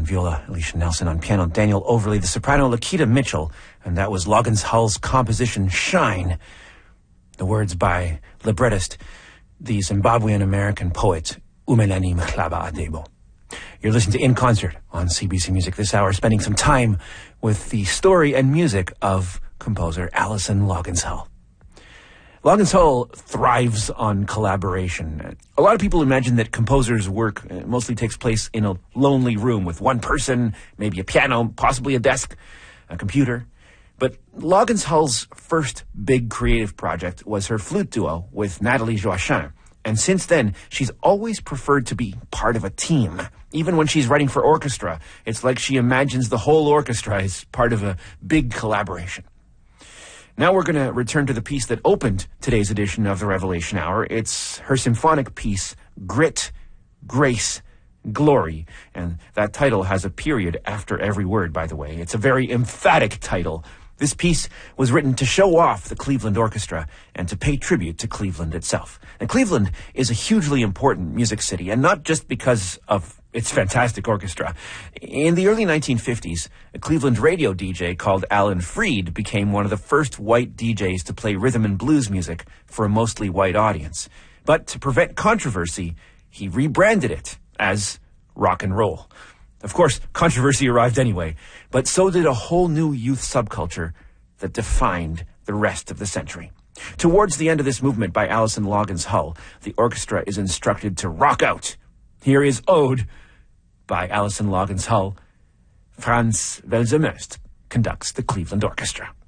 viola, Alicia Nelson on piano, Daniel Overley, the soprano, Lakita Mitchell, and that was Loggins Hull's composition, Shine. The words by librettist, the Zimbabwean-American poet, Umelani Mhlaba Adebo. You're listening to In Concert on CBC Music this hour, spending some time with the story and music of composer Alison Loggins Hull. Loggins Hull thrives on collaboration. A lot of people imagine that composers' work mostly takes place in a lonely room with one person, maybe a piano, possibly a desk, a computer. But Loggins Hull's first big creative project was her flute duo with Nathalie Joachim. And since then, she's always preferred to be part of a team. Even when she's writing for orchestra, it's like she imagines the whole orchestra as part of a big collaboration. Now we're going to return to the piece that opened today's edition of the Revelation Hour. It's her symphonic piece, Grit, Grace, Glory. And that title has a period after every word, by the way. It's a very emphatic title. This piece was written to show off the Cleveland Orchestra and to pay tribute to Cleveland itself. And Cleveland is a hugely important music city, and not just because of its fantastic orchestra. In the early 1950s, a Cleveland radio DJ called Alan Freed became one of the first white DJs to play rhythm and blues music for a mostly white audience. But to prevent controversy, he rebranded it as rock and roll. Of course, controversy arrived anyway, but so did a whole new youth subculture that defined the rest of the century. Towards the end of this movement by Alison Loggins Hull, the orchestra is instructed to rock out. Here is Ode by Alison Loggins Hull. Franz Welser-Möst conducts the Cleveland Orchestra.